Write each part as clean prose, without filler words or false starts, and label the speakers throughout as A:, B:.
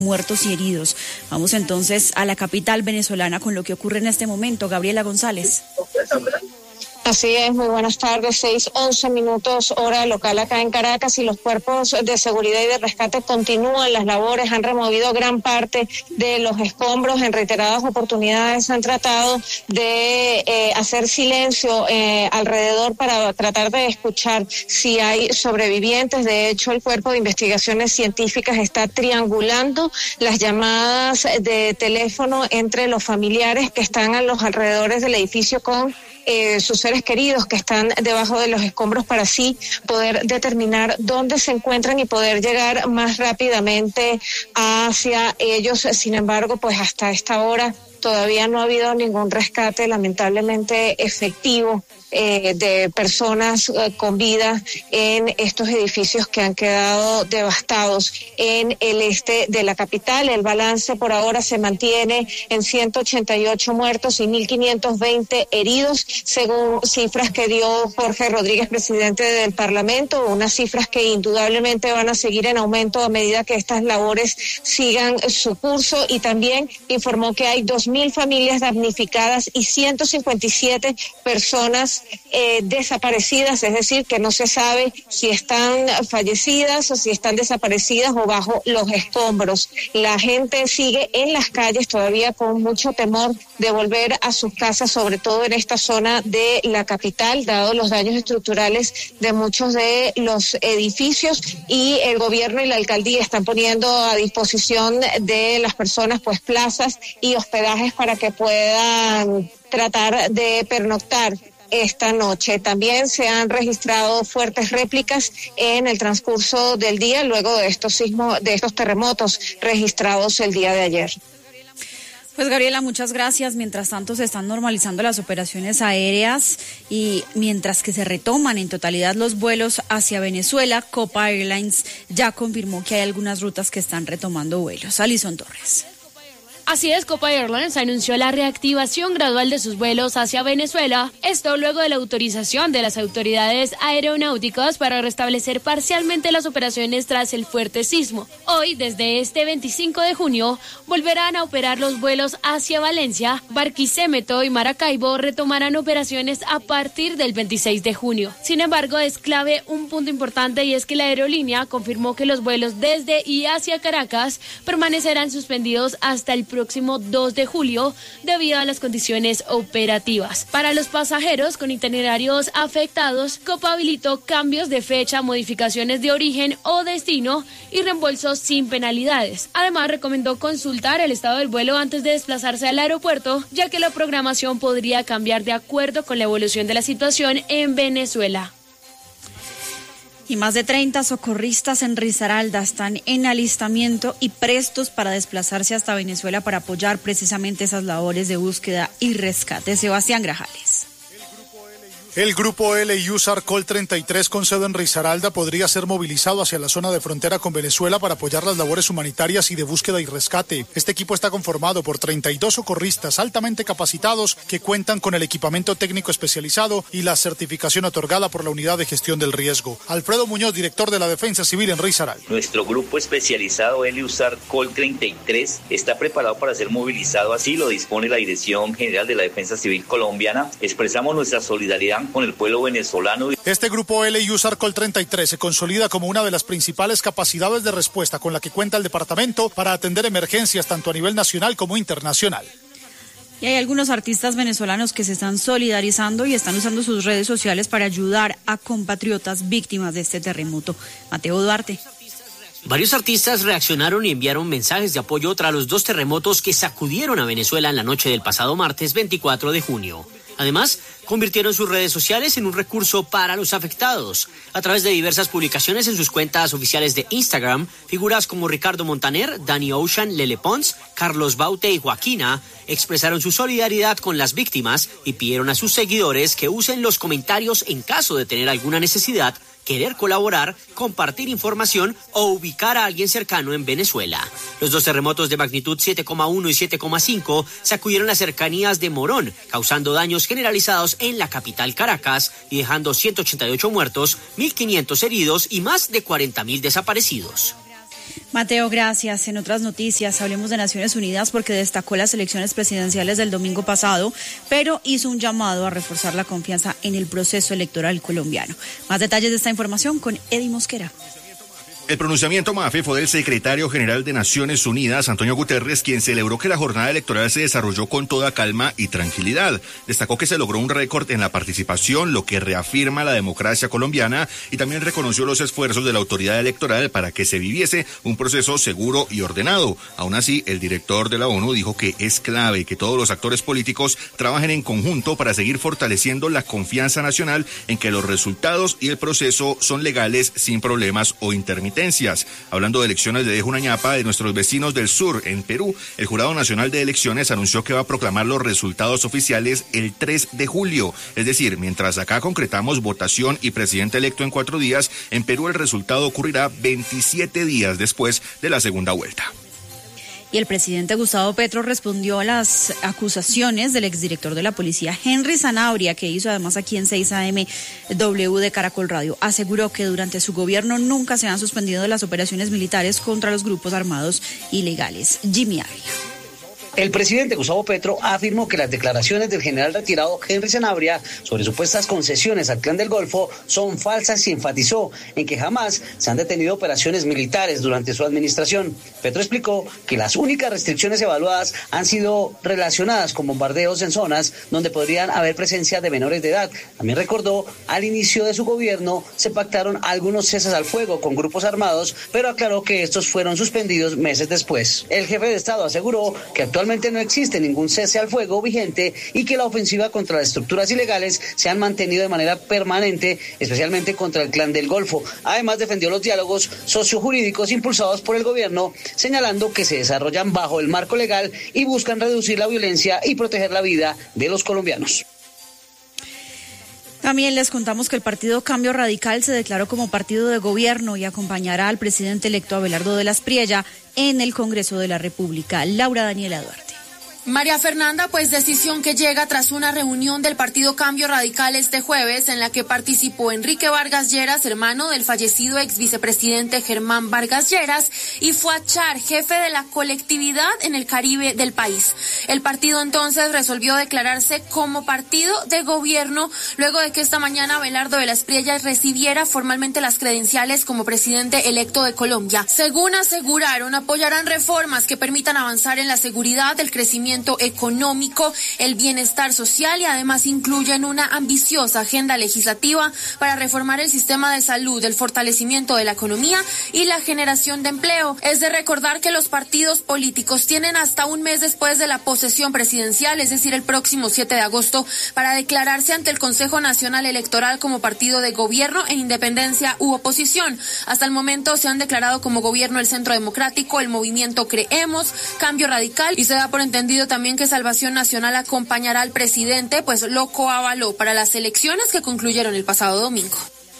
A: muertos y heridos. Vamos entonces a la capital venezolana con lo que ocurre en este momento. Gabriela González.
B: Así es, muy buenas tardes, 6:11 hora local acá en Caracas, y los cuerpos de seguridad y de rescate continúan las labores, han removido gran parte de los escombros, en reiteradas oportunidades han tratado de hacer silencio alrededor para tratar de escuchar si hay sobrevivientes. De hecho, el Cuerpo de Investigaciones Científicas está triangulando las llamadas de teléfono entre los familiares que están a los alrededores del edificio con sus seres queridos que están debajo de los escombros, para así poder determinar dónde se encuentran y poder llegar más rápidamente hacia ellos. Sin embargo, pues hasta esta hora todavía no ha habido ningún rescate lamentablemente efectivo de personas con vida en estos edificios que han quedado devastados en el este de la capital. El balance por ahora se mantiene en 188 muertos y 1.520 heridos, según cifras que dio Jorge Rodríguez, presidente del Parlamento, unas cifras que indudablemente van a seguir en aumento a medida que estas labores sigan su curso, y también informó que hay 2.000 familias damnificadas y 157 personas desaparecidas, es decir, que no se sabe si están fallecidas o si están desaparecidas o bajo los escombros. La gente sigue en las calles todavía con mucho temor de volver a sus casas, sobre todo en esta zona de la capital, dado los daños estructurales de muchos de los edificios, y el gobierno y la alcaldía están poniendo a disposición de las personas pues plazas y hospedajes para que puedan tratar de pernoctar esta noche. También se han registrado fuertes réplicas en el transcurso del día luego de estos terremotos registrados el día de ayer.
A: Pues Gabriela, muchas gracias. Mientras tanto se están normalizando las operaciones aéreas y mientras que se retoman en totalidad los vuelos hacia Venezuela, Copa Airlines ya confirmó que hay algunas rutas que están retomando vuelos. Alison Torres.
C: Así es, Copa Airlines anunció la reactivación gradual de sus vuelos hacia Venezuela, esto luego de la autorización de las autoridades aeronáuticas para restablecer parcialmente las operaciones tras el fuerte sismo. Hoy, desde este 25 de junio, volverán a operar los vuelos hacia Valencia, Barquisimeto y Maracaibo retomarán operaciones a partir del 26 de junio. Sin embargo, es clave un punto importante, y es que la aerolínea confirmó que los vuelos desde y hacia Caracas permanecerán suspendidos hasta el próximo 2 de julio debido a las condiciones operativas. Para los pasajeros con itinerarios afectados, Copa habilitó cambios de fecha, modificaciones de origen o destino y reembolsos sin penalidades. Además, recomendó consultar el estado del vuelo antes de desplazarse al aeropuerto, ya que la programación podría cambiar de acuerdo con la evolución de la situación en Venezuela.
A: Y más de 30 socorristas en Risaralda están en alistamiento y prestos para desplazarse hasta Venezuela para apoyar precisamente esas labores de búsqueda y rescate. Sebastián Grajales.
D: El grupo LIUSAR Col 33 con sede en Risaralda podría ser movilizado hacia la zona de frontera con Venezuela para apoyar las labores humanitarias y de búsqueda y rescate. Este equipo está conformado por 32 socorristas altamente capacitados que cuentan con el equipamiento técnico especializado y la certificación otorgada por la Unidad de Gestión del Riesgo. Alfredo Muñoz, director de la Defensa Civil en Risaralda.
E: Nuestro grupo especializado LIUSAR Col 33 está preparado para ser movilizado, así lo dispone la Dirección General de la Defensa Civil Colombiana. Expresamos nuestra solidaridad con el pueblo venezolano.
D: Este grupo LIUSAR Col 33 se consolida como una de las principales capacidades de respuesta con la que cuenta el departamento para atender emergencias tanto a nivel nacional como internacional.
A: Y hay algunos artistas venezolanos que se están solidarizando y están usando sus redes sociales para ayudar a compatriotas víctimas de este terremoto. Mateo Duarte.
F: Varios artistas reaccionaron y enviaron mensajes de apoyo tras los 2 terremotos que sacudieron a Venezuela en la noche del pasado martes 24 de junio. Además, convirtieron sus redes sociales en un recurso para los afectados. A través de diversas publicaciones en sus cuentas oficiales de Instagram, figuras como Ricardo Montaner, Danny Ocean, Lele Pons, Carlos Baute y Joaquina expresaron su solidaridad con las víctimas y pidieron a sus seguidores que usen los comentarios en caso de tener alguna necesidad, querer colaborar, compartir información o ubicar a alguien cercano en Venezuela. Los 2 terremotos de magnitud 7,1 y 7,5 sacudieron las cercanías de Morón, causando daños generalizados en la capital Caracas y dejando 188 muertos, 1.500 heridos y más de 40.000 desaparecidos.
A: Mateo, gracias. En otras noticias, hablemos de Naciones Unidas porque destacó las elecciones presidenciales del domingo pasado, pero hizo un llamado a reforzar la confianza en el proceso electoral colombiano. Más detalles de esta información con Eddie Mosquera.
G: El pronunciamiento, Mafe, fue del secretario general de Naciones Unidas, Antonio Guterres, quien celebró que la jornada electoral se desarrolló con toda calma y tranquilidad. Destacó que se logró un récord en la participación, lo que reafirma la democracia colombiana, y también reconoció los esfuerzos de la autoridad electoral para que se viviese un proceso seguro y ordenado. Aún así, el director de la ONU dijo que es clave que todos los actores políticos trabajen en conjunto para seguir fortaleciendo la confianza nacional en que los resultados y el proceso son legales sin problemas o intermitencias. Hablando de elecciones, le dejo una ñapa de nuestros vecinos del sur. En Perú, el Jurado Nacional de Elecciones anunció que va a proclamar los resultados oficiales el 3 de julio. Es decir, mientras acá concretamos votación y presidente electo en 4 días, en Perú el resultado ocurrirá 27 días después de la segunda vuelta.
A: Y el presidente Gustavo Petro respondió a las acusaciones del exdirector de la policía, Henry Zanabria, que hizo además aquí en 6am W de Caracol Radio. Aseguró que durante su gobierno nunca se han suspendido las operaciones militares contra los grupos armados ilegales. Jimmy Ávila.
H: El presidente Gustavo Petro afirmó que las declaraciones del general retirado Henry Zanabria sobre supuestas concesiones al Clan del Golfo son falsas y enfatizó en que jamás se han detenido operaciones militares durante su administración. Petro explicó que las únicas restricciones evaluadas han sido relacionadas con bombardeos en zonas donde podrían haber presencia de menores de edad. También recordó, al inicio de su gobierno se pactaron algunos ceses al fuego con grupos armados, pero aclaró que estos fueron suspendidos meses después. El jefe de Estado aseguró que actualmente no existe ningún cese al fuego vigente y que la ofensiva contra las estructuras ilegales se han mantenido de manera permanente, especialmente contra el Clan del Golfo. Además, defendió los diálogos sociojurídicos impulsados por el gobierno, señalando que se desarrollan bajo el marco legal y buscan reducir la violencia y proteger la vida de los colombianos.
A: También les contamos que el partido Cambio Radical se declaró como partido de gobierno y acompañará al presidente electo Abelardo de la Espriella en el Congreso de la República. Laura Daniela Duarte.
I: María Fernanda, pues decisión que llega tras una reunión del partido Cambio Radical este jueves en la que participó Enrique Vargas Lleras, hermano del fallecido ex vicepresidente Germán Vargas Lleras, y Fuachar, jefe de la colectividad en el Caribe del país. El partido entonces resolvió declararse como partido de gobierno luego de que esta mañana Abelardo de la Espriella recibiera formalmente las credenciales como presidente electo de Colombia. Según aseguraron, apoyarán reformas que permitan avanzar en la seguridad, el crecimiento económico, el bienestar social y además incluyen una ambiciosa agenda legislativa para reformar el sistema de salud, el fortalecimiento de la economía y la generación de empleo. Es de recordar que los partidos políticos tienen hasta un mes después de la posesión presidencial, es decir, el próximo 7 de agosto, para declararse ante el Consejo Nacional Electoral como partido de gobierno en independencia u oposición. Hasta el momento se han declarado como gobierno el Centro Democrático, el Movimiento Creemos, Cambio Radical, y se da por entendido también que Salvación Nacional acompañará al presidente, pues lo coavaló para las elecciones que concluyeron el pasado domingo.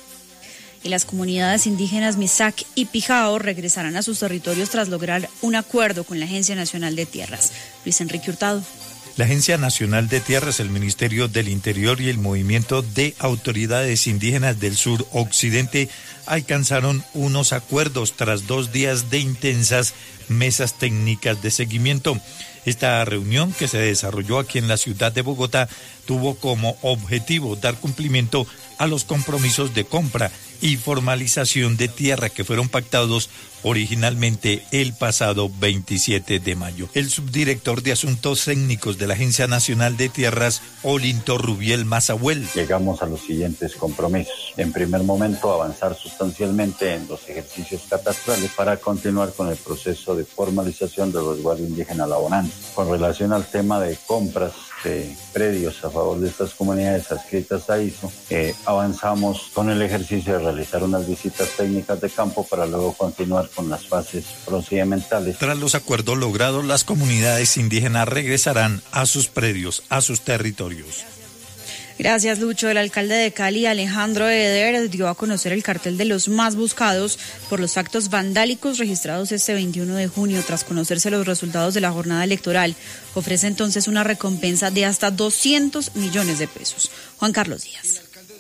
A: Y las comunidades indígenas Misak y Pijao regresarán a sus territorios tras lograr un acuerdo con la Agencia Nacional de Tierras. Luis Enrique Hurtado.
J: La Agencia Nacional de Tierras, el Ministerio del Interior y el Movimiento de Autoridades Indígenas del Sur Occidente alcanzaron unos acuerdos tras 2 días de intensas mesas técnicas de seguimiento. Esta reunión, que se desarrolló aquí en la ciudad de Bogotá, tuvo como objetivo dar cumplimiento a los compromisos de compra y formalización de tierra que fueron pactados originalmente el pasado 27 de mayo. El subdirector de Asuntos Técnicos de la Agencia Nacional de Tierras, Olinto Rubiel Mazahuel.
K: Llegamos a los siguientes compromisos. En primer momento, avanzar sustancialmente en los ejercicios catastrales para continuar con el proceso de formalización del resguardo indígena La Bonanza. Con relación al tema de compras de predios a favor de estas comunidades adscritas a ISO, avanzamos con el ejercicio de realizar unas visitas técnicas de campo para luego continuar con las fases procedimentales.
J: Tras los acuerdos logrados, las comunidades indígenas regresarán a sus predios, a sus territorios.
A: Gracias, Lucho. El alcalde de Cali, Alejandro Eder, dio a conocer el cartel de los más buscados por los actos vandálicos registrados este 21 de junio, tras conocerse los resultados de la jornada electoral. Ofrece entonces una recompensa de hasta 200 millones de pesos. Juan Carlos Díaz.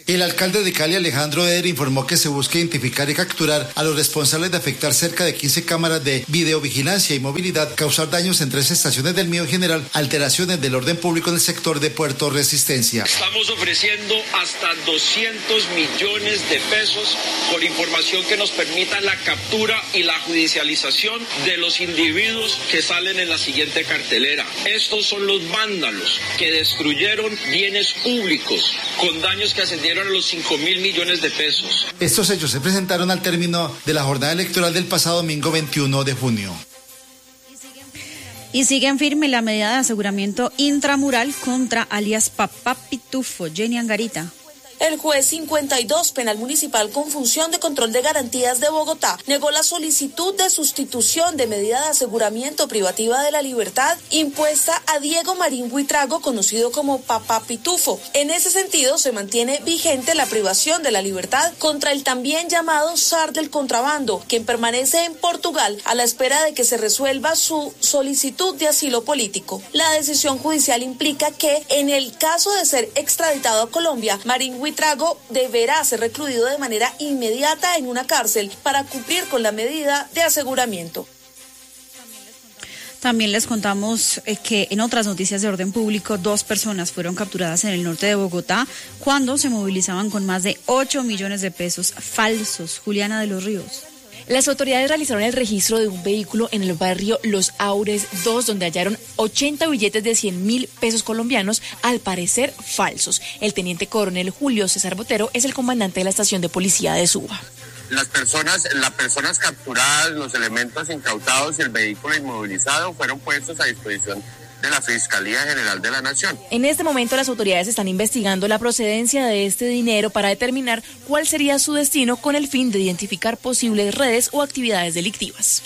L: El alcalde de Cali, Alejandro Eder, informó que se busca identificar y capturar a los responsables de afectar cerca de 15 cámaras de videovigilancia y movilidad, causar daños en 3 estaciones del Mío General, alteraciones del orden público en el sector de Puerto Resistencia.
M: Estamos ofreciendo hasta 200 millones de pesos por información que nos permita la captura y la judicialización de los individuos que salen en la siguiente cartelera. Estos son los vándalos que destruyeron bienes públicos con daños que ascendieron a los 5.000 millones de pesos.
L: Estos hechos se presentaron al término de la jornada electoral del pasado domingo 21 de junio.
A: Y sigue en firme la medida de aseguramiento intramural contra alias Papá Pitufo. Jenny Angarita.
N: El juez 52 Penal Municipal con función de control de garantías de Bogotá negó la solicitud de sustitución de medida de aseguramiento privativa de la libertad impuesta a Diego Marín Buitrago, conocido como Papá Pitufo. En ese sentido, se mantiene vigente la privación de la libertad contra el también llamado zar del contrabando, quien permanece en Portugal a la espera de que se resuelva su solicitud de asilo político. La decisión judicial implica que, en el caso de ser extraditado a Colombia, Marín Buitrago deberá ser recluido de manera inmediata en una cárcel para cumplir con la medida de aseguramiento.
A: También les contamos que en otras noticias de orden público, 2 personas fueron capturadas en el norte de Bogotá cuando se movilizaban con más de 8 millones de pesos falsos. Juliana de los Ríos.
O: Las autoridades realizaron el registro de un vehículo en el barrio Los Aures 2, donde hallaron 80 billetes de 100.000 pesos colombianos, al parecer falsos. El teniente coronel Julio César Botero es el comandante de la estación de policía de Suba.
P: Las personas capturadas, los elementos incautados y el vehículo inmovilizado fueron puestos a disposición de la Fiscalía General de la Nación.
O: En este momento las autoridades están investigando la procedencia de este dinero para determinar cuál sería su destino, con el fin de identificar posibles redes o actividades delictivas.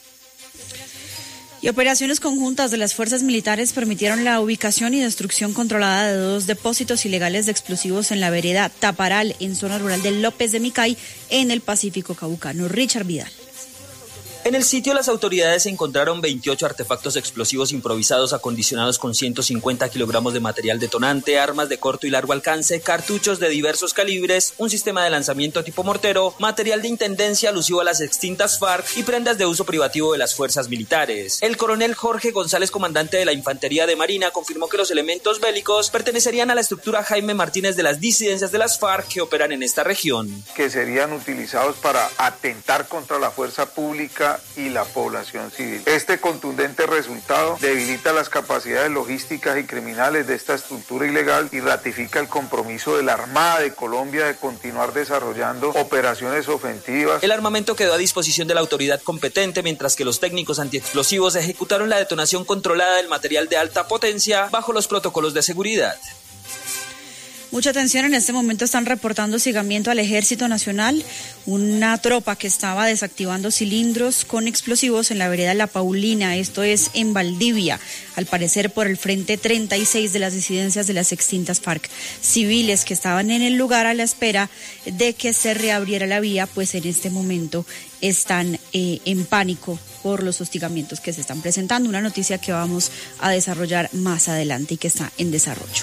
A: Y operaciones conjuntas de las fuerzas militares permitieron la ubicación y destrucción controlada de 2 depósitos ilegales de explosivos en la vereda Taparal, en zona rural de López de Micay, en el Pacífico Caucano. Richard Vidal.
Q: En el sitio, las autoridades encontraron 28 artefactos explosivos improvisados acondicionados con 150 kilogramos de material detonante, armas de corto y largo alcance, cartuchos de diversos calibres, un sistema de lanzamiento tipo mortero, material de intendencia alusivo a las extintas FARC y prendas de uso privativo de las fuerzas militares. El coronel Jorge González, comandante de la Infantería de Marina, confirmó que los elementos bélicos pertenecerían a la estructura Jaime Martínez de las disidencias de las FARC que operan en esta región.
R: Que serían utilizados para atentar contra la fuerza pública y la población civil. Este contundente resultado debilita las capacidades logísticas y criminales de esta estructura ilegal y ratifica el compromiso de la Armada de Colombia de continuar desarrollando operaciones ofensivas.
Q: El armamento quedó a disposición de la autoridad competente, mientras que los técnicos antiexplosivos ejecutaron la detonación controlada del material de alta potencia bajo los protocolos de seguridad.
A: Mucha atención, en este momento están reportando hostigamiento al Ejército Nacional, una tropa que estaba desactivando cilindros con explosivos en la vereda La Paulina, esto es en Valdivia, al parecer por el frente 36 de las disidencias de las extintas FARC. Civiles que estaban en el lugar a la espera de que se reabriera la vía, pues en este momento están en pánico por los hostigamientos que se están presentando, una noticia que vamos a desarrollar más adelante y que está en desarrollo.